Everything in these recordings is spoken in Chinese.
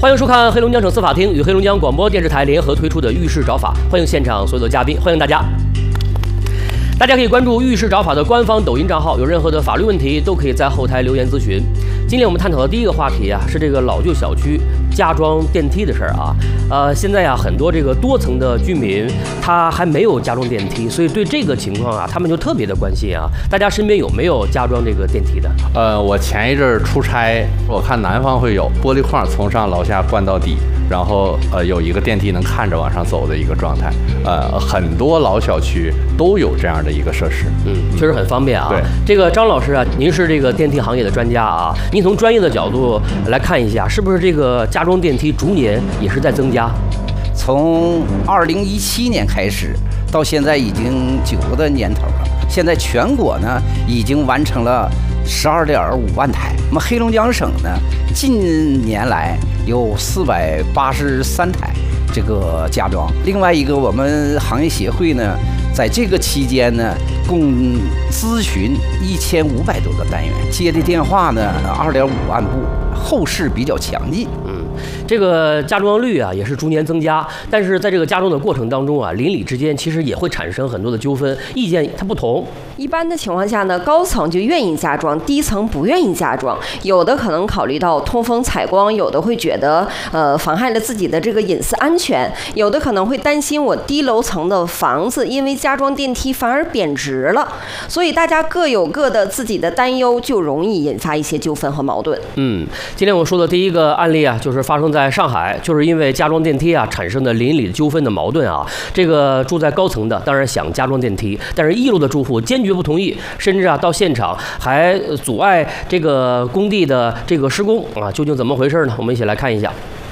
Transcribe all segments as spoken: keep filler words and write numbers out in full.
欢迎收看黑龙江省司法厅与黑龙江广播电视台联合推出的《遇事找法》，欢迎现场所有的嘉宾，欢迎大家。大家可以关注《遇事找法》的官方抖音账号，有任何的法律问题都可以在后台留言咨询。今天我们探讨的第一个话题啊，是这个老旧小区加装电梯的事儿啊。呃，现在啊，很多这个多层的居民他还没有加装电梯，所以对这个情况啊，他们就特别的关心啊。大家身边有没有加装这个电梯的？ 呃，我前一阵儿出差，我看南方会有玻璃框从上往下灌到底，然后呃有一个电梯能看着往上走的一个状态。呃，很多老小区都有这样的一个设施， 嗯，确实很方便啊。 对， 这个张老师啊，您是这个电梯行业的专家啊，您从专业的角度来看一下，是不是这个加装电梯逐年也是在增加？ 从二零一七年开始，到现在已经九个年头了。现在全国呢已经完成了十二点五万台。我们黑龙江省呢，近年来有四百八十三台这个加装。另外一个，我们行业协会呢，在这个期间呢，共咨询一千五百多个单元，接的电话呢二点五万部，后市比较强劲。 嗯，这个加装率啊也是逐年增加，但是在这个加装的过程当中啊，邻里之间其实也会产生很多的纠纷，意见它不同。 一般的情况下呢，高层就愿意加装，低层不愿意加装。有的可能考虑到通风采光，有的会觉得呃妨害了自己的这个隐私安全，有的可能会担心我低楼层的房子因为加装电梯反而贬值了。所以大家各有各的自己的担忧，就容易引发一些纠纷和矛盾。 嗯，今天我说的第一个案例啊，就是发生在上海，就是因为加装电梯啊产生的邻里纠纷的矛盾啊。这个住在高层的当然想加装电梯，但是一楼的住户坚决不同意，甚至啊到现场还阻碍这个工地的这个施工啊，究竟怎么回事呢？我们一起来看一下。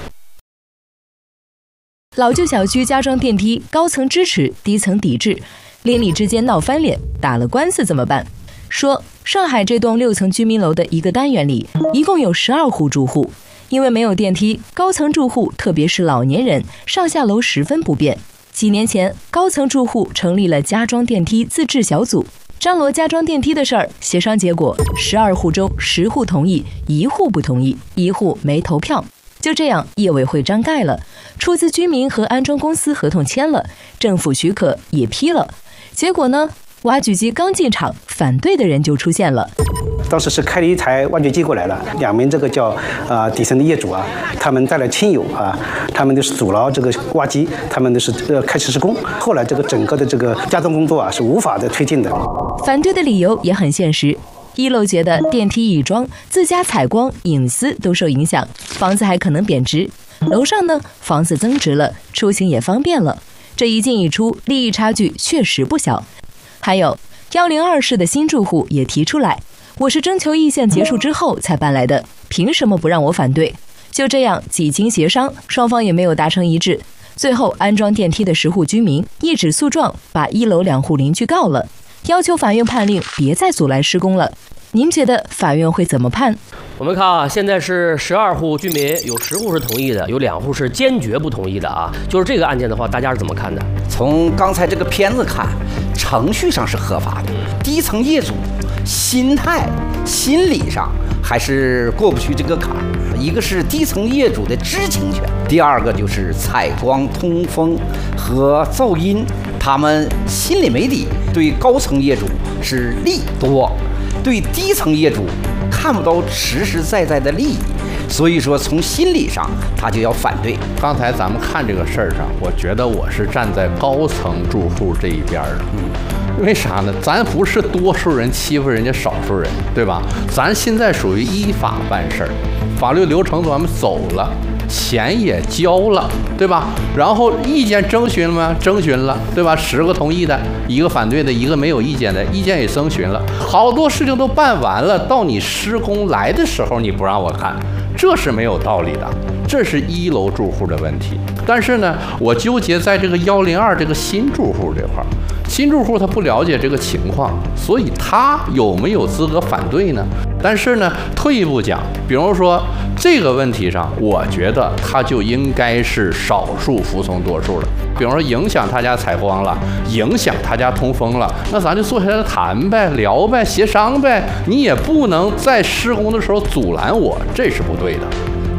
老旧小区加装电梯，高层支持，低层抵制，邻里之间闹翻脸，打了官司怎么办？说上海这栋六层居民楼的一个单元里，一共有十二户住户，因为没有电梯，高层住户特别是老年人上下楼十分不便。几年前，高层住户成立了加装电梯自治小组，张罗加装电梯的事儿，协商结果，十二户中十户同意，一户不同意，一户没投票。就这样，业委会章盖了，出资居民和安装公司合同签了，政府许可也批了。结果呢，挖掘机刚进场，反对的人就出现了。 当时是开了一台挖掘机过来了，两名这个叫啊、呃、底层的业主啊，他们带了亲友啊，他们都是阻挠这个挖机，他们都是呃开始施工。后来这个整个的这个加装工作啊是无法的推进的。 反对的理由也很现实。一楼觉得电梯一装，自家采光、隐私都受影响，房子还可能贬值。楼上呢，房子增值了，出行也方便了。这一进一出，利益差距确实不小。还有一零二室的新住户也提出来，我是征求意向结束之后才搬来的，凭什么不让我反对？就这样几经协商，双方也没有达成一致。最后安装电梯的十户居民一纸诉状，把一楼两户邻居告了，要求法院判令别再阻拦施工了。您觉得法院会怎么判？ 我们看啊，现在是十二户居民，有十户是同意的，有两户是坚决不同意的啊。就是这个案件的话，大家是怎么看的？ 从刚才这个片子看，程序上是合法的，低层业主心态、心理上还是过不去这个坎儿。一个是低层业主的知情权，第二个就是采光、通风和噪音，他们心里没底。对高层业主是利多，对低层业主看不到实实在在的利益，所以说从心理上他就要反对。 刚才咱们看这个事儿上，我觉得我是站在高层住户这一边的。嗯，为啥呢？咱不是多数人欺负人家少数人，对吧？咱现在属于依法办事儿，法律流程咱们走了，钱也交了，对吧？然后意见征询了吗？征询了，对吧？十个同意的，一个反对的，一个没有意见的，意见也征询了，好多事情都办完了，到你施工来的时候你不让我看，这是没有道理的，这是一楼住户的问题。但是呢，我纠结在这个幺零二这个新住户这块儿，新住户他不了解这个情况，所以他有没有资格反对呢？但是呢，退一步讲，比如说这个问题上，我觉得他就应该是少数服从多数了。比如说影响他家采光了，影响他家通风了，那咱就坐下来谈呗，聊呗，协商呗。你也不能在施工的时候阻拦我，这是不对的。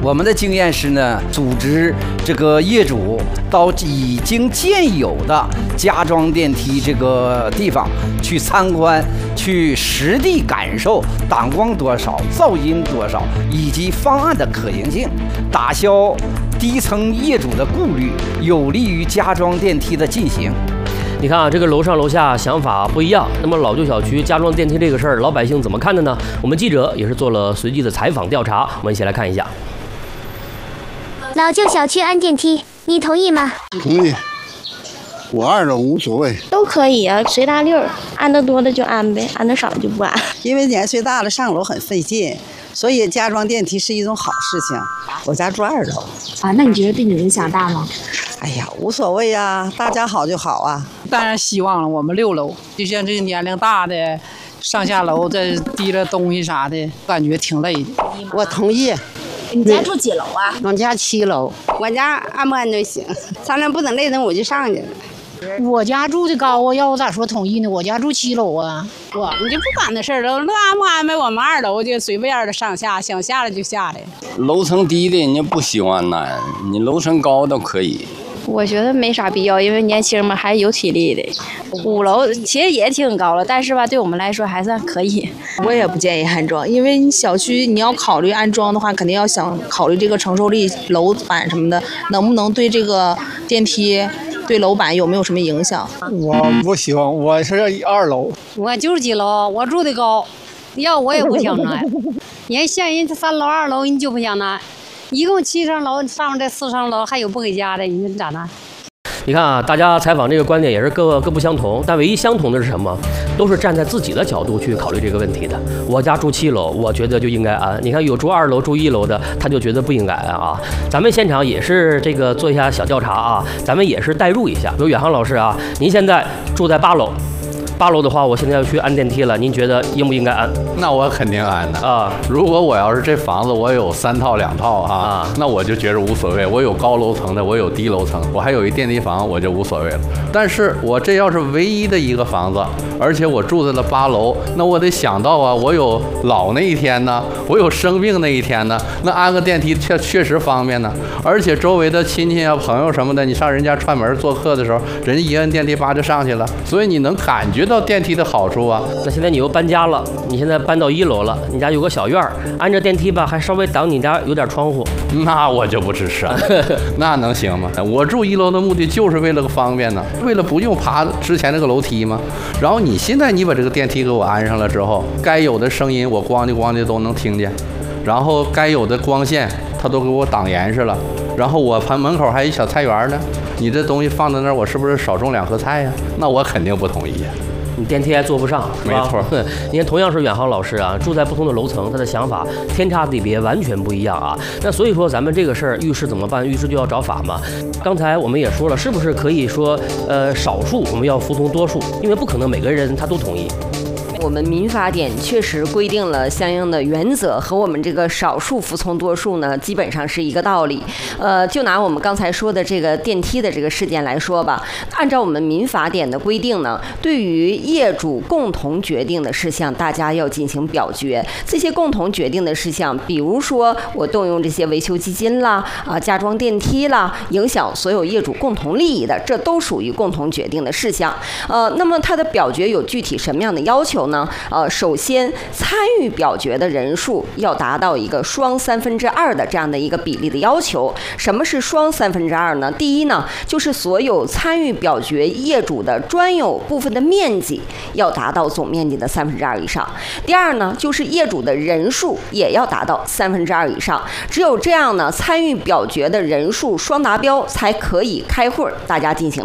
我们的经验是呢，组织这个业主到已经建有的加装电梯这个地方去参观，去实地感受挡光多少、噪音多少，以及方案的可行性，打消低层业主的顾虑，有利于加装电梯的进行。 你看啊，这个楼上楼下想法不一样。那么老旧小区加装电梯这个事儿，老百姓怎么看的呢？我们记者也是做了随机的采访调查，我们一起来看一下。 老旧小区安电梯，你同意吗？ 同意。我二楼无所谓， 都可以啊，随大溜儿，安得多的就安呗，安得少就不安。 因为年岁大了，上楼很费劲，所以加装电梯是一种好事情。我家住二楼啊，那你觉得对你影响大吗？ 哎呀，无所谓呀，大家好就好啊。 当然希望了，我们六楼，就像这年龄大的，上下楼再提了东西啥的，感觉挺累的。 我同意。 你家住几楼啊？ 我家七楼。我家安不安都行，咱俩不等累人我就上去了。 我家住的高啊，要我咋说同意呢？我家住七楼啊。 我们就不管那事儿了，那安不安排我们二楼就随便的上下，想下来就下来。 楼层低的人家不喜欢安，你楼层高都可以。 我觉得没啥必要，因为年轻嘛，还有体力的。五楼其实也挺高了，但是吧，对我们来说还算可以。 我也不建议安装，因为你小区你要考虑安装的话，肯定要想考虑这个承受力、楼板什么的，能不能对这个电梯、对楼板有没有什么影响？ 我不喜欢，我是二楼。 我就是几楼，我住的高，要我也不想安。人像人三楼、二楼，你就不想安。一共七层楼，上面这四层楼还有不给加的，你说咋办？ 你看啊，大家采访这个观点也是各各不相同，但唯一相同的是什么？都是站在自己的角度去考虑这个问题的。我家住七楼，我觉得就应该安。你看有住二楼、住一楼的，他就觉得不应该安啊。咱们现场也是这个做一下小调查啊，咱们也是代入一下。比如远航老师啊，您现在住在八楼。八楼的话，我现在要去安电梯了，您觉得应不应该安？ 那我肯定安的啊！ 如果我要是这房子我有三套两套啊，啊那我就觉得无所谓。我有高楼层的，我有低楼层，我还有一电梯房，我就无所谓了。但是我这要是唯一的一个房子，而且我住在了八楼，那我得想到啊，我有老那一天呢，我有生病那一天呢，那安个电梯确确实方便呢。而且周围的亲戚啊、朋友什么的，你上人家串门做客的时候，人家一摁电梯叭就上去了，所以你能感觉到电梯的好处啊。 那现在你又搬家了，你现在搬到一楼了，你家有个小院儿，安着电梯吧，还稍微挡你家有点窗户， 那我就不支持了。那能行吗？我住一楼的目的就是为了个方便呢，为了不用爬之前那个楼梯嘛。然后你现在你把这个电梯给我安上了之后，该有的声音我咣叽咣叽都能听见，然后该有的光线它都给我挡严实了，然后我盘门口还有一小菜园呢，你这东西放在那儿，我是不是少种两颗菜呀？那我肯定不同意。 你电梯还坐不上， 没错。 你看，同样是远航老师啊，住在不同的楼层，他的想法天差地别，完全不一样啊。那所以说，咱们这个事儿，遇事怎么办？遇事就要找法嘛。刚才我们也说了，是不是可以说，呃，少数我们要服从多数，因为不可能每个人他都同意。 我们民法典确实规定了相应的原则，和我们这个少数服从多数呢，基本上是一个道理。呃，就拿我们刚才说的这个电梯的这个事件来说吧，按照我们民法典的规定呢，对于业主共同决定的事项，大家要进行表决。这些共同决定的事项，比如说我动用这些维修基金啦，啊，加装电梯啦，影响所有业主共同利益的，这都属于共同决定的事项。呃，那么它的表决有具体什么样的要求呢？呃，首先参与表决的人数要达到一个双三分之二的这样的一个比例的要求。什么是双三分之二呢？第一呢，就是所有参与表决业主的专有部分的面积要达到总面积的三分之二以上。第二呢，就是业主的人数也要达到三分之二以上。只有这样呢，参与表决的人数双达标，才可以开会，大家进行